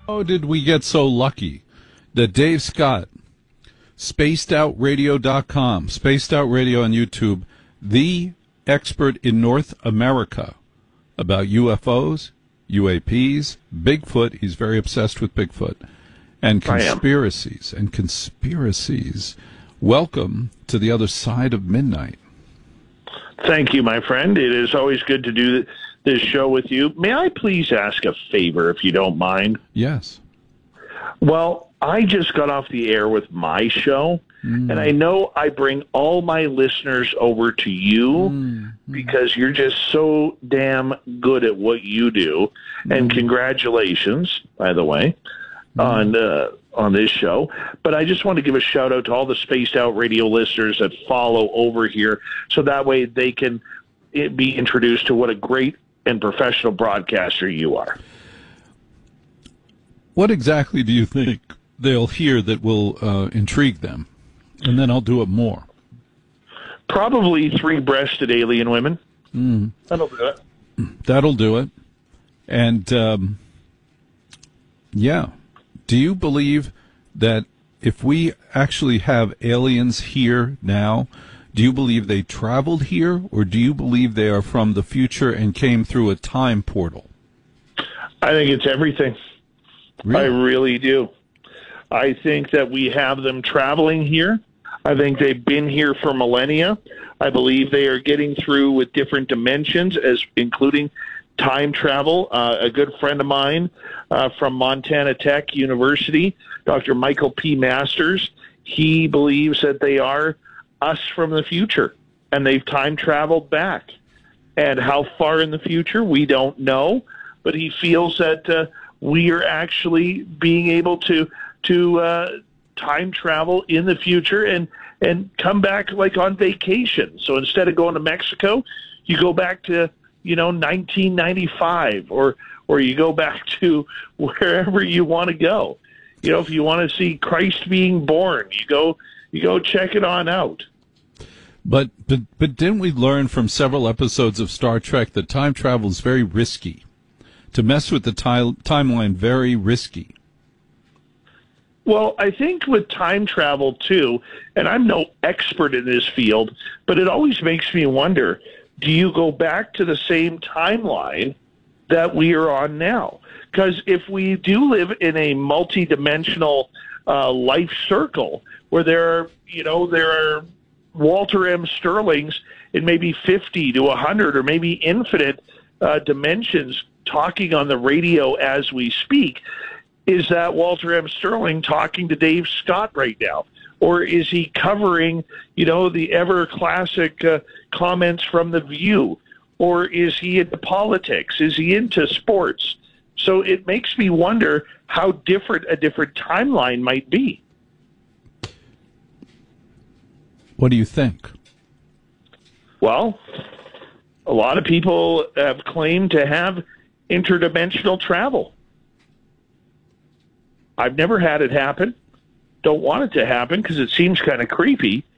How did we get so lucky that Dave Scott, spacedoutradio.com, Spaced Out Radio on YouTube, the expert in North America about UFOs, UAPs, Bigfoot, he's very obsessed with Bigfoot, and conspiracies. Welcome to the other side of midnight. Thank you, my friend. It is always good to do this show with you. May I please ask a favor, if you don't mind? Yes. Well, I just got off the air with my show, and I know I bring all my listeners over to you because you're just so damn good at what you do. And congratulations, by the way, on this show. But I just want to give a shout out to all the Spaced Out Radio listeners that follow over here, so that way they can be introduced to what a great and professional broadcaster you are. What exactly do you think they'll hear that will intrigue them? And then I'll do it more. Probably three-breasted alien women. That'll do it. That'll do it. And, yeah. Do you believe that if we actually have aliens here now, do you believe they traveled here, or do you believe they are from the future and came through a time portal? I think it's everything. Really? I really do. I think that we have them traveling here. I think they've been here for millennia. I believe they are getting through with different dimensions, including time travel. A good friend of mine from Montana Tech University, Dr. Michael P. Masters, he believes that they are us from the future, and they've time traveled back. And how far in the future, we don't know, but he feels that we are actually being able to time travel in the future and come back like on vacation. So instead of going to Mexico, you go back to 1995, or you go back to wherever you want to go. If you want to see Christ being born, you go check it on out. But didn't we learn from several episodes of Star Trek that time travel is very risky? To mess with the timeline, very risky. Well, I think with time travel, too, and I'm no expert in this field, but it always makes me wonder, do you go back to the same timeline that we are on now? Because if we do live in a multidimensional life circle where there are Walter M. Sterlings in maybe 50 to 100 or maybe infinite dimensions talking on the radio as we speak, is that Walter M. Sterling talking to Dave Scott right now? Or is he covering, the ever classic comments from The View? Or is he into politics? Is he into sports? So it makes me wonder how different a different timeline might be. What do you think? Well, a lot of people have claimed to have interdimensional travel. I've never had it happen. Don't want it to happen because it seems kind of creepy.